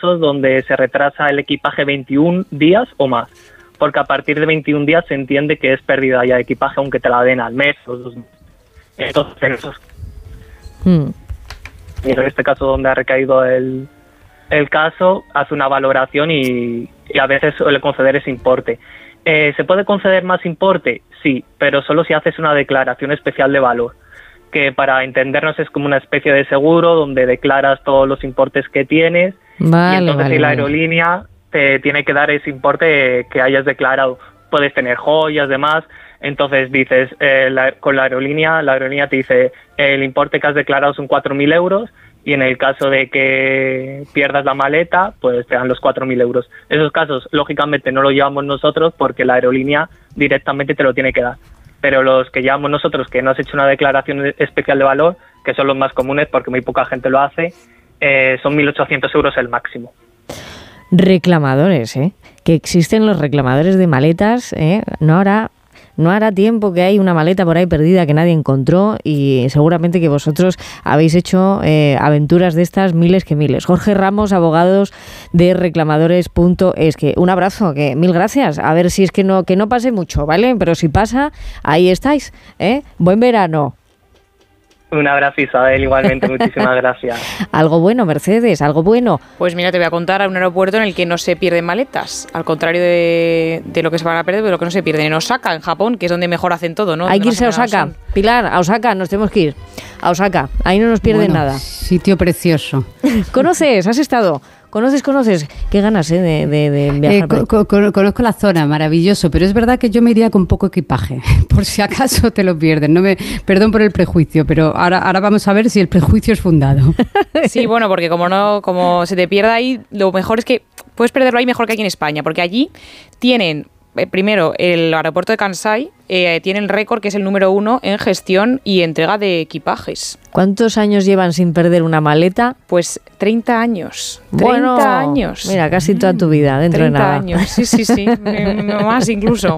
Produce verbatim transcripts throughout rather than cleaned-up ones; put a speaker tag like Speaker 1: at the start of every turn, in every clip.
Speaker 1: casos donde se retrasa el equipaje veintiún días o más, porque a partir de veintiún días se entiende que es pérdida ya de equipaje, aunque te la den al mes o dos meses. Entonces, en esos... Mm. Y en este caso donde ha recaído el, el caso, hace una valoración y, y a veces suele conceder ese importe. Eh, ¿Se puede conceder más importe? Sí, pero solo si haces una declaración especial de valor, que para entendernos es como una especie de seguro donde declaras todos los importes que tienes,
Speaker 2: vale,
Speaker 1: y entonces
Speaker 2: vale,
Speaker 1: si la
Speaker 2: vale.
Speaker 1: aerolínea te tiene que dar ese importe que hayas declarado. Puedes tener joyas, demás, entonces dices, eh, la, con la aerolínea, la aerolínea te dice, el importe que has declarado son cuatro mil euros, y en el caso de que pierdas la maleta, pues te dan los cuatro mil euros. Esos casos, lógicamente, no lo llevamos nosotros porque la aerolínea directamente te lo tiene que dar. Pero los que llevamos nosotros, que no has hecho una declaración especial de valor, que son los más comunes porque muy poca gente lo hace, eh, son mil ochocientos euros el máximo.
Speaker 2: Reclamadores, ¿eh? Que existen los reclamadores de maletas, ¿eh? No hará... No hará tiempo que hay una maleta por ahí perdida que nadie encontró y seguramente que vosotros habéis hecho eh, aventuras de estas miles que miles. Jorge Ramos, abogados de reclamadores punto es. Que un abrazo, que mil gracias. A ver si es que no que no pase mucho, ¿vale? Pero si pasa, ahí estáis, ¿eh? Buen verano.
Speaker 1: Un abrazo, Isabel, igualmente, muchísimas gracias.
Speaker 2: Algo bueno, Mercedes, algo bueno.
Speaker 3: Pues mira, te voy a contar a un aeropuerto en el que no se pierden maletas, al contrario de, de lo que se van a perder, de lo que no se pierden. En Osaka, en Japón, que es donde mejor hacen todo, ¿no?
Speaker 2: Hay que irse a Osaka. Pilar, a Osaka, nos tenemos que ir. A Osaka, ahí no nos pierden
Speaker 4: bueno,
Speaker 2: nada.
Speaker 4: Sitio precioso.
Speaker 2: ¿Conoces? ¿Has estado? ¿Conoces, conoces? Qué ganas, ¿eh? De, de, de viajar.
Speaker 4: Eh, co- co- conozco la zona, maravilloso, pero es verdad que yo me iría con poco equipaje, por si acaso te lo pierden. No me, perdón por el prejuicio, pero ahora, ahora vamos a ver si el prejuicio es fundado.
Speaker 3: Sí, bueno, porque como no, como se te pierda ahí, lo mejor es que puedes perderlo ahí mejor que aquí en España, porque allí tienen... Primero, el aeropuerto de Kansai eh, tiene el récord, que es el número uno en gestión y entrega de equipajes.
Speaker 2: ¿Cuántos años llevan sin perder una maleta?
Speaker 3: Pues treinta años.
Speaker 2: Bueno,
Speaker 3: treinta años.
Speaker 2: Mira, casi toda tu vida, dentro de nada.
Speaker 3: treinta años, sí, sí, sí, más incluso.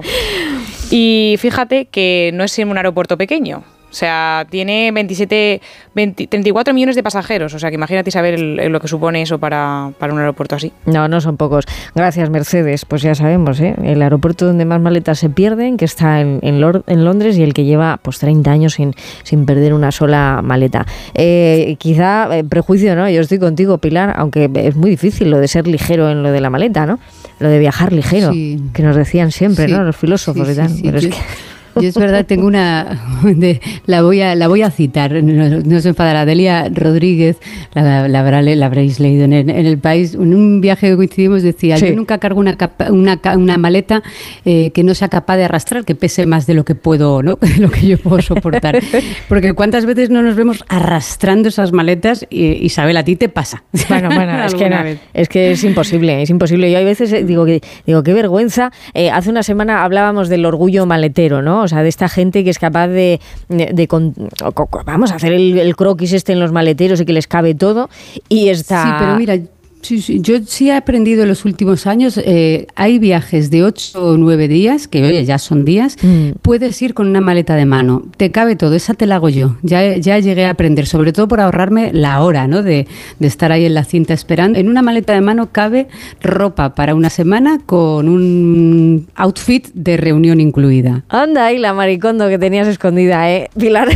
Speaker 3: Y fíjate que no es en un aeropuerto pequeño. O sea, tiene veintisiete, veinte, treinta y cuatro millones de pasajeros. O sea, que imagínate saber el, el, lo que supone eso para, para un aeropuerto así.
Speaker 2: No, no son pocos. Gracias, Mercedes. Pues ya sabemos, ¿eh? El aeropuerto donde más maletas se pierden, que está en, en, Lord, en Londres, y el que lleva pues treinta años sin, sin perder una sola maleta. Eh, quizá eh, prejuicio, ¿no? Yo estoy contigo, Pilar, aunque es muy difícil lo de ser ligero en lo de la maleta, ¿no? Lo de viajar ligero, sí. Que nos decían siempre, sí. ¿no? Los filósofos sí, y tal. Sí, sí, Pero
Speaker 4: yo...
Speaker 2: es que...
Speaker 4: Yo es verdad, tengo una, de, la voy a la voy a citar, no, no se enfadará, Delia Rodríguez, la, la, la, la habréis leído en el, en el País, en un viaje que coincidimos decía, sí. Yo nunca cargo una, capa, una, una maleta eh, que no sea capaz de arrastrar, que pese más de lo que puedo, ¿no? lo que yo puedo soportar, porque cuántas veces no nos vemos arrastrando esas maletas y Isabel, a ti te pasa.
Speaker 2: Bueno, bueno, es, que no, es que es imposible, es imposible. Yo hay veces digo que digo qué vergüenza. Eh, hace una semana hablábamos del orgullo maletero, ¿no? O sea, de esta gente que es capaz de, de, de, de vamos a hacer el, el croquis este en los maleteros y que les cabe todo y está...
Speaker 4: Sí, pero mira... Sí, sí, yo sí he aprendido en los últimos años, eh, hay viajes de ocho o nueve días, que oye, ya son días, mm. puedes ir con una maleta de mano, te cabe todo, esa te la hago yo, ya, ya llegué a aprender, sobre todo por ahorrarme la hora, ¿no? de, de estar ahí en la cinta esperando. En una maleta de mano cabe ropa para una semana con un outfit de reunión incluida.
Speaker 2: Anda ahí la maricondo que tenías escondida, ¿eh, Pilar?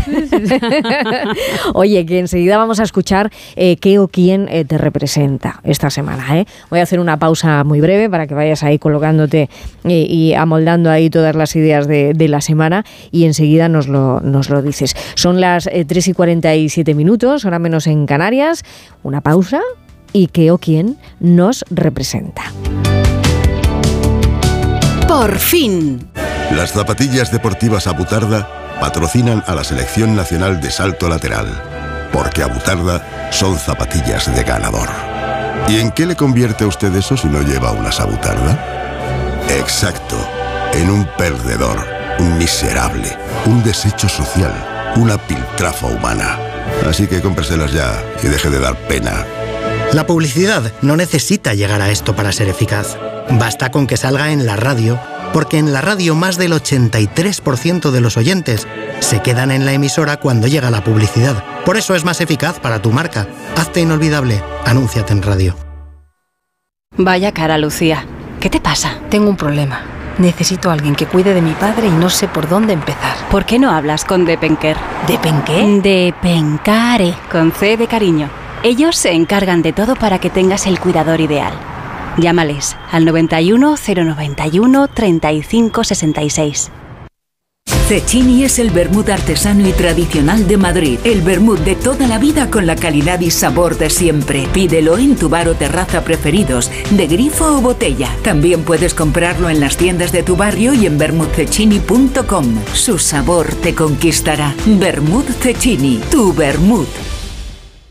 Speaker 2: Oye, que enseguida vamos a escuchar eh, qué o quién eh, te representa esta semana, ¿eh? Voy a hacer una pausa muy breve para que vayas ahí colocándote y, y amoldando ahí todas las ideas de, de la semana y enseguida nos lo, nos lo dices. Son las eh, tres y cuarenta y siete minutos, hora menos en Canarias. Una pausa y qué o quién nos representa.
Speaker 5: Por fin.
Speaker 6: Las zapatillas deportivas Abutarda patrocinan a la Selección Nacional de Salto Lateral, porque Abutarda son zapatillas de ganador. ¿Y en qué le convierte a usted eso si no lleva unas Abutarda? Exacto, en un perdedor, un miserable, un desecho social, una piltrafa humana. Así que cómpreselas ya y deje de dar pena.
Speaker 7: La publicidad no necesita llegar a esto para ser eficaz. Basta con que salga en la radio, porque en la radio más del ochenta y tres por ciento de los oyentes se quedan en la emisora cuando llega la publicidad. Por eso es más eficaz para tu marca. Hazte inolvidable. Anúnciate en radio.
Speaker 8: Vaya cara, Lucía. ¿Qué te pasa?
Speaker 9: Tengo un problema. Necesito a alguien que cuide de mi padre y no sé por dónde empezar.
Speaker 8: ¿Por qué no hablas con Depenker?
Speaker 9: ¿Depenqué?
Speaker 8: Depencare, con C de cariño. Ellos se encargan de todo para que tengas el cuidador ideal. Llámales al noventa y uno, cero noventa y uno, treinta y cinco sesenta y seis.
Speaker 10: Cecchini es el vermut artesano y tradicional de Madrid. El vermut de toda la vida con la calidad y sabor de siempre. Pídelo en tu bar o terraza preferidos, de grifo o botella. También puedes comprarlo en las tiendas de tu barrio y en vermut cecchini punto com. Su sabor te conquistará. Vermut Cecchini, tu vermut.